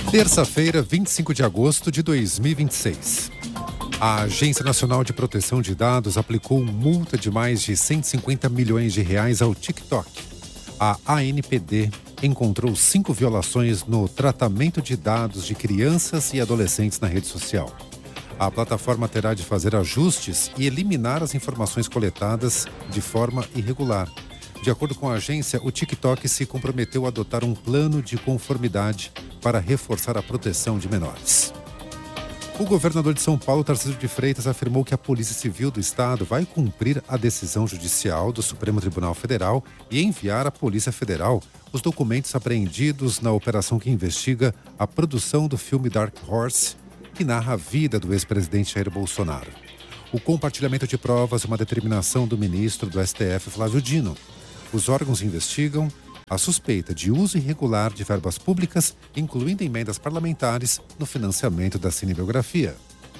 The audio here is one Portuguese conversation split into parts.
Terça-feira, 25 de agosto de 2026. A Agência Nacional de Proteção de Dados aplicou multa de mais de 150 milhões de reais ao TikTok. A ANPD encontrou 5 violações no tratamento de dados de crianças e adolescentes na rede social. A plataforma terá de fazer ajustes e eliminar as informações coletadas de forma irregular. De acordo com a agência, o TikTok se comprometeu a adotar um plano de conformidade para reforçar a proteção de menores. O governador de São Paulo, Tarcísio de Freitas, afirmou que a Polícia Civil do Estado vai cumprir a decisão judicial do Supremo Tribunal Federal e enviar à Polícia Federal os documentos apreendidos na operação que investiga a produção do filme Dark Horse, que narra a vida do ex-presidente Jair Bolsonaro. O compartilhamento de provas é uma determinação do ministro do STF, Flávio Dino. Os órgãos investigam a suspeita de uso irregular de verbas públicas, incluindo emendas parlamentares, no financiamento da cinebiografia.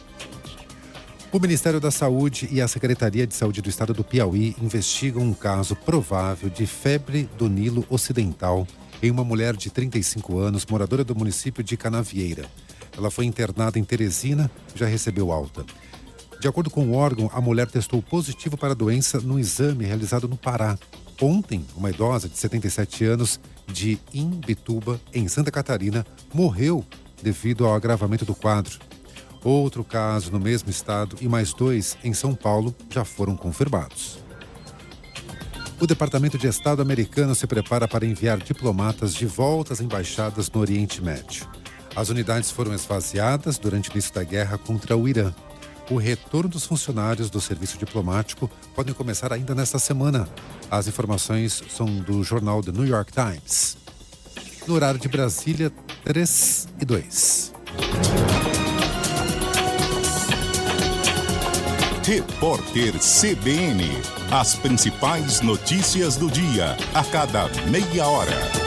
O Ministério da Saúde e a Secretaria de Saúde do Estado do Piauí investigam um caso provável de febre do Nilo Ocidental em uma mulher de 35 anos, moradora do município de Canavieira. Ela foi internada em Teresina e já recebeu alta. De acordo com o órgão, a mulher testou positivo para a doença no exame realizado no Pará. Ontem, uma idosa de 77 anos de Imbituba, em Santa Catarina, morreu devido ao agravamento do quadro. Outro caso no mesmo estado e mais 2 em São Paulo já foram confirmados. O Departamento de Estado americano se prepara para enviar diplomatas de volta às embaixadas no Oriente Médio. As unidades foram esvaziadas durante o início da guerra contra o Irã. O retorno dos funcionários do serviço diplomático podem começar ainda nesta semana. As informações são do jornal The New York Times. No horário de Brasília, 3:02. Repórter CBN. As principais notícias do dia, a cada meia hora.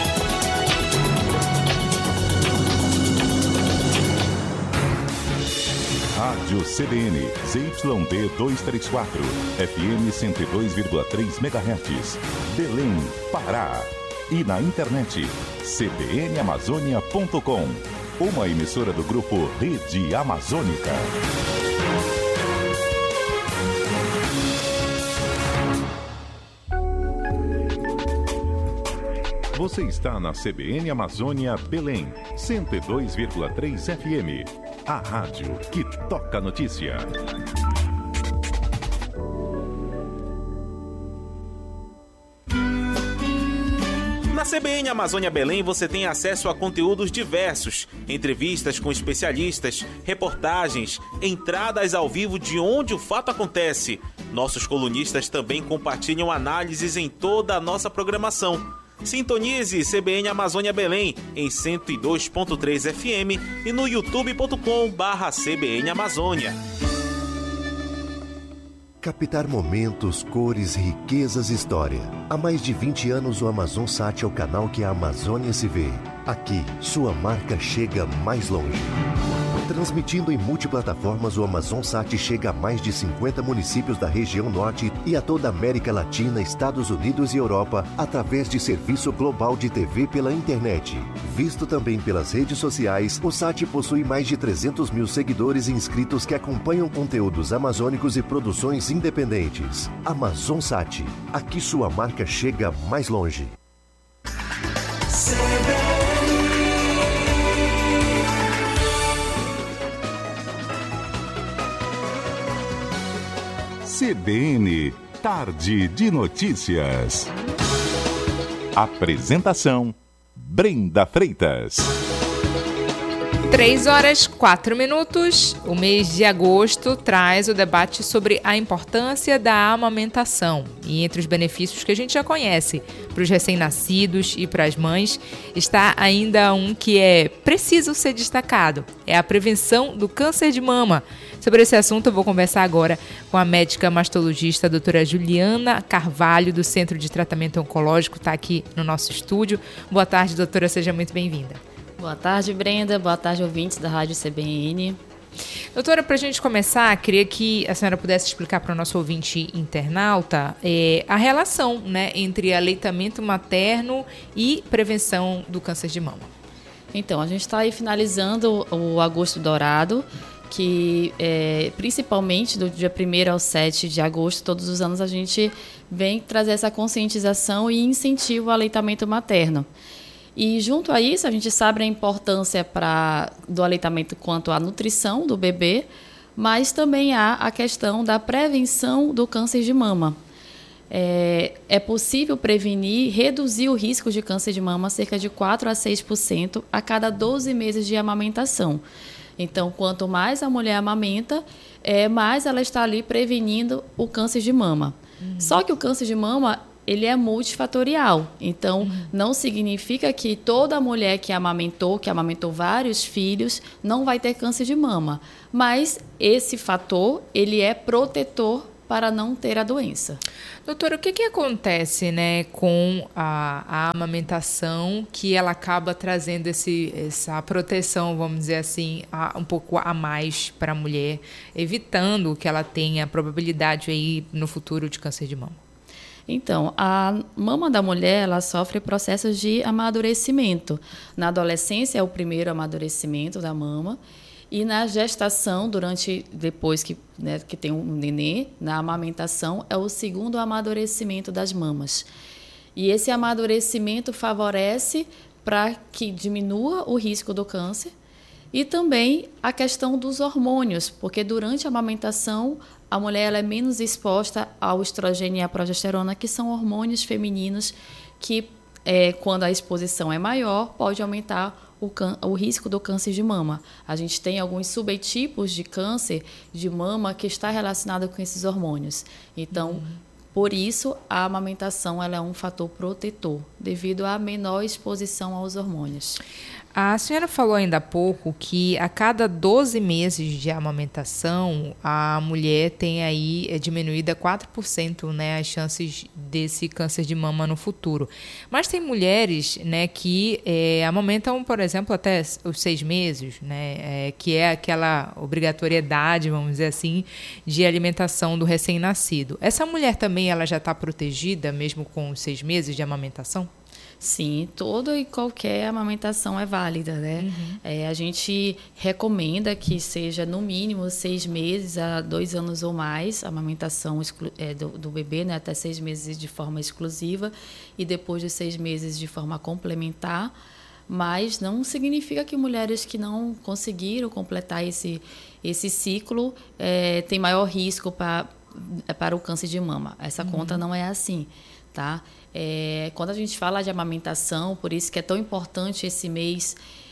Rádio CBN, ZYB 234, FM 102,3 MHz, Belém, Pará. E na internet, cbnamazônia.com, uma emissora do grupo Rede Amazônica. Você está na CBN Amazônia Belém, 102,3 FM. A rádio que toca notícia. Na CBN Amazônia Belém você tem acesso a conteúdos diversos, entrevistas com especialistas, reportagens, entradas ao vivo de onde o fato acontece. Nossos colunistas também compartilham análises em toda a nossa programação. Sintonize CBN Amazônia Belém em 102.3 FM e no youtube.com/CBN Amazônia. Captar momentos, cores, riquezas e história. Há mais de 20 anos o Amazonsat é o canal que a Amazônia se vê. Aqui, sua marca chega mais longe. Transmitindo em multiplataformas, o Amazonsat chega a mais de 50 municípios da região norte e a toda a América Latina, Estados Unidos e Europa, através de serviço global de TV pela internet. Visto também pelas redes sociais, o SAT possui mais de 300 mil seguidores e inscritos que acompanham conteúdos amazônicos e produções independentes. Amazonsat, aqui sua marca chega mais longe. CBN, Tarde de Notícias. Apresentação, Brenda Freitas. 3h04. O mês de agosto traz o debate sobre a importância da amamentação. E entre os benefícios que a gente já conhece para os recém-nascidos e para as mães, está ainda um que é preciso ser destacado. É a prevenção do câncer de mama. Sobre esse assunto eu vou conversar agora com a médica mastologista a doutora Juliana Carvalho, do Centro de Tratamento Oncológico, está aqui no nosso estúdio. Boa tarde, doutora, seja muito bem-vinda. Boa tarde, Brenda. Boa tarde, ouvintes da Rádio CBN. Doutora, para a gente começar, queria que a senhora pudesse explicar para o nosso ouvinte internauta a relação, né, entre aleitamento materno e prevenção do câncer de mama. Então, a gente está aí finalizando o Agosto Dourado, que principalmente do dia 1º ao 7 de agosto, todos os anos a gente vem trazer essa conscientização e incentivo ao aleitamento materno. E junto a isso, a gente sabe a importância do aleitamento quanto à nutrição do bebê, mas também há a questão da prevenção do câncer de mama. É possível prevenir, reduzir o risco de câncer de mama cerca de 4 a 6% a cada 12 meses de amamentação. Então, quanto mais a mulher amamenta, mais ela está ali prevenindo o câncer de mama. Só que o câncer de mama, ele é multifatorial. Então, não significa que toda mulher que amamentou vários filhos, não vai ter câncer de mama. Mas esse fator, ele é protetor para não ter a doença. Doutora, o que acontece, né, com a amamentação, que ela acaba trazendo essa proteção, vamos dizer assim, um pouco a mais para a mulher, evitando que ela tenha a probabilidade aí no futuro de câncer de mama? Então, a mama da mulher, ela sofre processos de amadurecimento. Na adolescência é o primeiro amadurecimento da mama. E na gestação, depois que tem um nenê, na amamentação, é o segundo amadurecimento das mamas. E esse amadurecimento favorece para que diminua o risco do câncer e também a questão dos hormônios, porque durante a amamentação, a mulher ela é menos exposta ao estrogênio e à progesterona, que são hormônios femininos que, quando a exposição é maior, pode aumentar o risco do câncer de mama. A gente tem alguns subtipos de câncer de mama que está relacionado com esses hormônios. Então, por isso, a amamentação ela é um fator protetor, devido à menor exposição aos hormônios. A senhora falou ainda há pouco que a cada 12 meses de amamentação, a mulher tem aí diminuída 4%, né, as chances desse câncer de mama no futuro. Mas tem mulheres, né, que amamentam, por exemplo, até os 6 meses, né, que é aquela obrigatoriedade, vamos dizer assim, de alimentação do recém-nascido. Essa mulher também ela já está protegida, mesmo com os 6 meses de amamentação? Sim, toda e qualquer amamentação é válida, né? A gente recomenda que seja no mínimo 6 meses a 2 anos ou mais, a amamentação do bebê, né? Até 6 meses de forma exclusiva e depois de 6 meses de forma complementar, mas não significa que mulheres que não conseguiram completar esse ciclo têm maior risco para o câncer de mama. Essa conta não é assim, tá? Quando a gente fala de amamentação, por isso que é tão importante esse mês,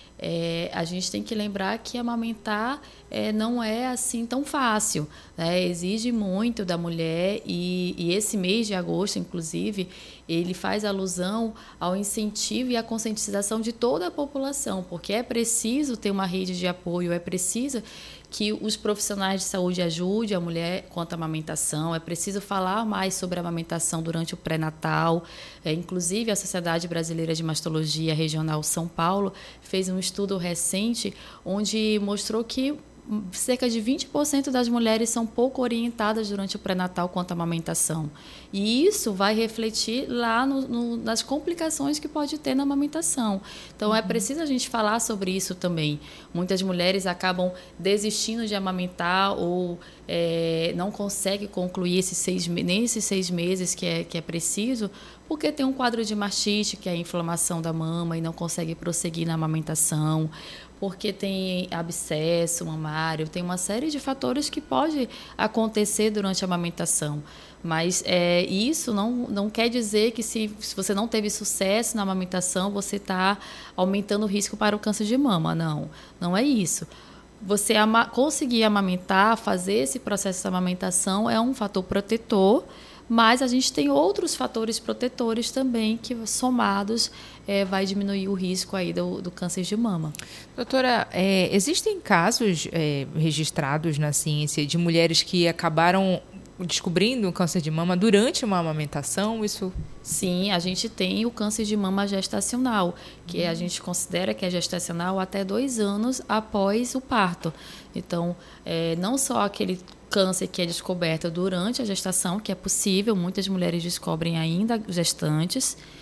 a gente tem que lembrar que amamentar não é assim tão fácil, né? Exige muito da mulher e esse mês de agosto, inclusive, ele faz alusão ao incentivo e à conscientização de toda a população, porque é preciso ter uma rede de apoio, é preciso que os profissionais de saúde ajudem a mulher quanto à amamentação, é preciso falar mais sobre a amamentação durante o pré-natal. Inclusive, a Sociedade Brasileira de Mastologia Regional São Paulo fez um estudo recente onde mostrou que cerca de 20% das mulheres são pouco orientadas durante o pré-natal quanto à amamentação. E isso vai refletir lá nas complicações que pode ter na amamentação. Então, é preciso a gente falar sobre isso também. Muitas mulheres acabam desistindo de amamentar ou não conseguem concluir nem esses 6 meses que é preciso, porque tem um quadro de mastite, que é a inflamação da mama, e não consegue prosseguir na amamentação, porque tem abscesso mamário, tem uma série de fatores que pode acontecer durante a amamentação. Mas isso não quer dizer que se você não teve sucesso na amamentação, você está aumentando o risco para o câncer de mama. Não é isso. Você conseguir amamentar, fazer esse processo de amamentação é um fator protetor, mas a gente tem outros fatores protetores também que, somados, vai diminuir o risco aí do câncer de mama. Doutora, existem casos registrados na ciência de mulheres que acabaram descobrindo o câncer de mama durante uma amamentação? Isso? Sim, a gente tem o câncer de mama gestacional, que a gente considera que é gestacional até 2 anos após o parto. Então, não só aquele câncer que é descoberto durante a gestação, que é possível, muitas mulheres descobrem ainda gestantes,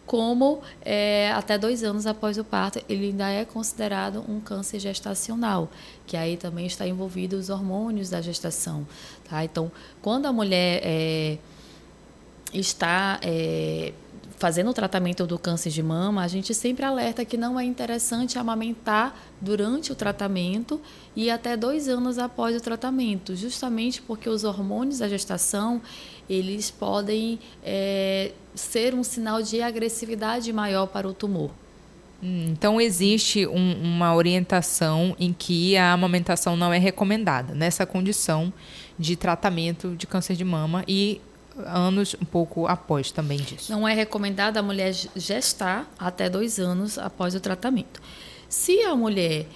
como até 2 anos após o parto, ele ainda é considerado um câncer gestacional, que aí também está envolvido os hormônios da gestação. Tá? Então, quando a mulher está fazendo o tratamento do câncer de mama, a gente sempre alerta que não é interessante amamentar durante o tratamento e até 2 anos após o tratamento, justamente porque os hormônios da gestação, eles podem ser um sinal de agressividade maior para o tumor. Então, existe uma orientação em que a amamentação não é recomendada nessa condição de tratamento de câncer de mama e anos um pouco após também disso. Não é recomendado a mulher gestar até 2 anos após o tratamento. Se a mulher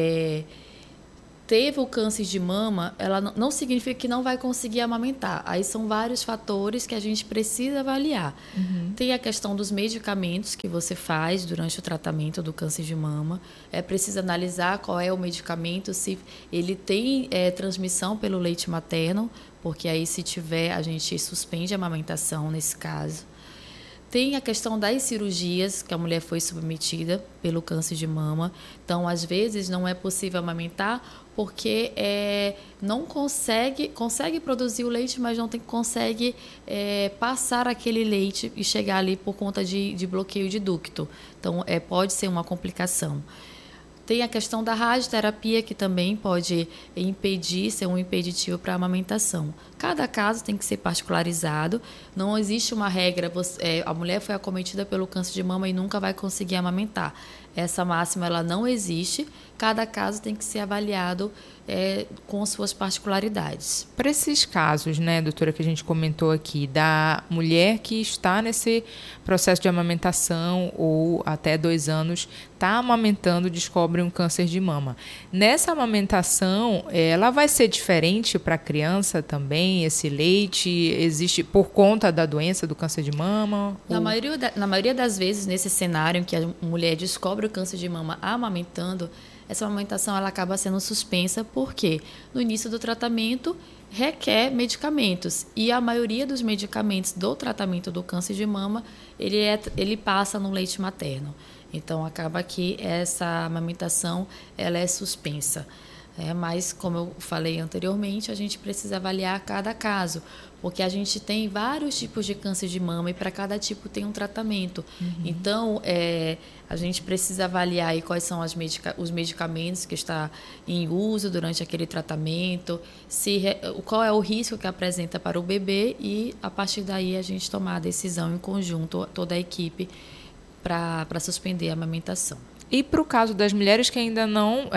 teve o câncer de mama, ela não significa que não vai conseguir amamentar. Aí são vários fatores que a gente precisa avaliar. Tem a questão dos medicamentos que você faz durante o tratamento do câncer de mama. É preciso analisar qual é o medicamento, se ele tem transmissão pelo leite materno, porque aí, se tiver, a gente suspende a amamentação nesse caso. Tem a questão das cirurgias que a mulher foi submetida pelo câncer de mama. Então, às vezes, não é possível amamentar porque não consegue produzir o leite, mas não consegue passar aquele leite e chegar ali por conta de bloqueio de ducto. Então, pode ser uma complicação. Tem a questão da radioterapia, que também pode ser um impeditivo para a amamentação. Cada caso tem que ser particularizado. Não existe uma regra, a mulher foi acometida pelo câncer de mama e nunca vai conseguir amamentar. Essa máxima ela não existe. Cada caso tem que ser avaliado com suas particularidades. Para esses casos, né, doutora, que a gente comentou aqui, da mulher que está nesse processo de amamentação ou até 2 anos, está amamentando, descobre um câncer de mama. Nessa amamentação, ela vai ser diferente para a criança também? Esse leite existe por conta da doença do câncer de mama? Na maioria das vezes, nesse cenário em que a mulher descobre o câncer de mama amamentando, essa amamentação ela acaba sendo suspensa porque no início do tratamento requer medicamentos e a maioria dos medicamentos do tratamento do câncer de mama ele passa no leite materno. Então acaba que essa amamentação ela é suspensa. Mas, como eu falei anteriormente, a gente precisa avaliar cada caso, porque a gente tem vários tipos de câncer de mama e para cada tipo tem um tratamento. Então, a gente precisa avaliar aí quais são os medicamentos que estão em uso durante aquele tratamento, qual é o risco que apresenta para o bebê e, a partir daí, a gente tomar a decisão em conjunto, toda a equipe, para suspender a amamentação. E para o caso das mulheres que ainda não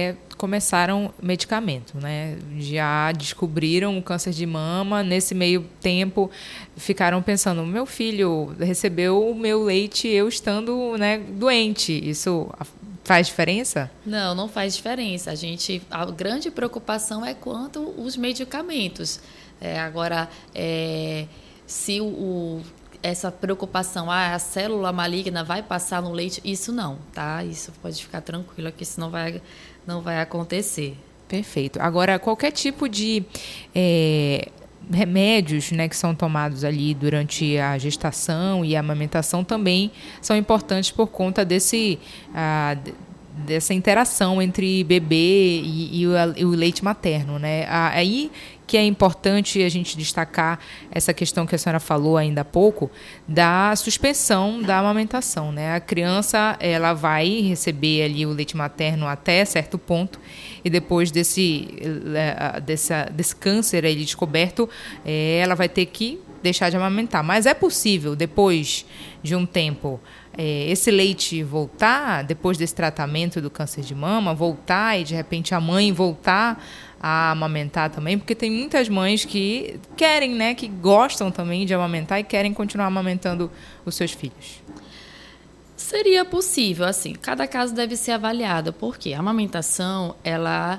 começaram medicamento, né? Já descobriram o câncer de mama, nesse meio tempo ficaram pensando, meu filho recebeu o meu leite eu estando, né, doente, isso faz diferença? Não faz diferença. A grande preocupação é quanto os medicamentos. Agora, se essa preocupação, a célula maligna vai passar no leite, isso não, tá? Isso pode ficar tranquilo, que isso não vai acontecer. Perfeito. Agora, qualquer tipo de remédios, né, que são tomados ali durante a gestação e a amamentação também são importantes por conta dessa interação entre bebê e o leite materno, né? Aí que é importante a gente destacar essa questão que a senhora falou ainda há pouco, da suspensão da amamentação, né? A criança, ela vai receber ali o leite materno até certo ponto e depois desse câncer aí descoberto, ela vai ter que deixar de amamentar. Mas é possível, depois de um tempo, esse leite voltar, depois desse tratamento do câncer de mama, voltar e de repente a mãe voltar a amamentar também, porque tem muitas mães que querem, né, que gostam também de amamentar e querem continuar amamentando os seus filhos. Seria possível, assim, cada caso deve ser avaliado, porque a amamentação, ela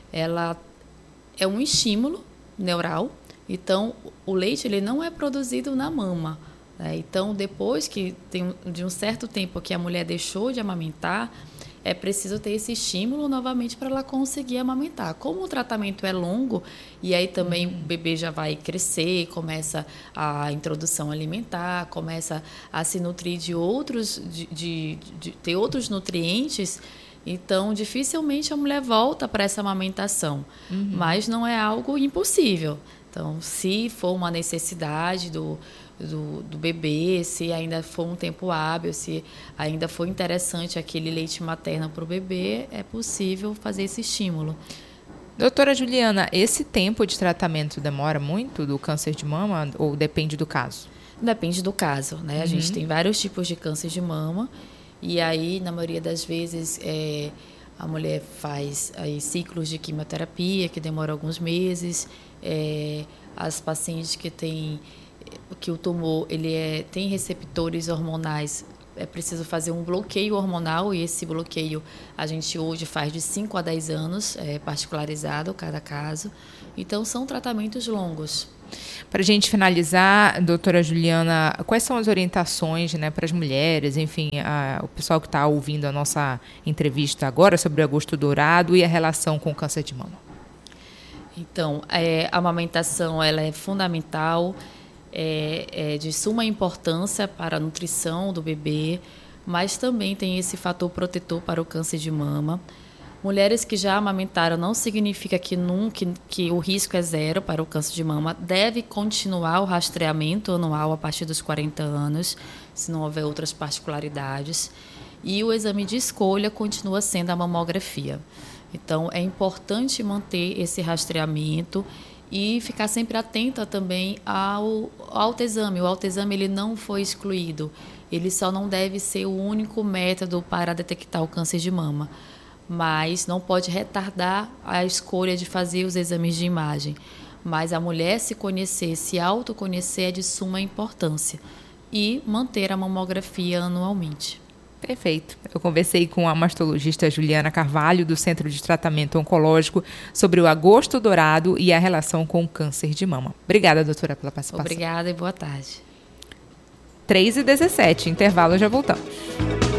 é um estímulo neural, então o leite ele não é produzido na mama, né? Então, depois de um certo tempo que a mulher deixou de amamentar, é preciso ter esse estímulo novamente para ela conseguir amamentar. Como o tratamento é longo, e aí também o bebê já vai crescer, começa a introdução alimentar, começa a se nutrir de outros, de ter outros nutrientes, então dificilmente a mulher volta para essa amamentação. Mas não é algo impossível. Então, se for uma necessidade do bebê, se ainda for um tempo hábil, se ainda for interessante aquele leite materno para o bebê, é possível fazer esse estímulo. Doutora Juliana, esse tempo de tratamento demora muito do câncer de mama ou depende do caso? Depende do caso, né? A gente tem vários tipos de câncer de mama e aí, na maioria das vezes, a mulher faz aí ciclos de quimioterapia que demoram alguns meses. As pacientes que o tumor tem receptores hormonais, é preciso fazer um bloqueio hormonal, e esse bloqueio a gente hoje faz de 5 a 10 anos, particularizado cada caso. Então, são tratamentos longos. Para a gente finalizar, doutora Juliana, quais são as orientações, né, para as mulheres, enfim, o pessoal que está ouvindo a nossa entrevista agora sobre o agosto dourado e a relação com o câncer de mama? Então, a amamentação ela é fundamental, é de suma importância para a nutrição do bebê, mas também tem esse fator protetor para o câncer de mama. Mulheres que já amamentaram não significa que o risco é zero para o câncer de mama. Deve continuar o rastreamento anual a partir dos 40 anos, se não houver outras particularidades. E o exame de escolha continua sendo a mamografia. Então, é importante manter esse rastreamento e ficar sempre atenta também ao autoexame. O autoexame ele não foi excluído. Ele só não deve ser o único método para detectar o câncer de mama. Mas não pode retardar a escolha de fazer os exames de imagem. Mas a mulher se conhecer, se autoconhecer é de suma importância. E manter a mamografia anualmente. Perfeito. Eu conversei com a mastologista Juliana Carvalho, do Centro de Tratamento Oncológico, sobre o agosto dourado e a relação com o câncer de mama. Obrigada, doutora, pela participação. Obrigada e boa tarde. 3h17, intervalo, já voltamos.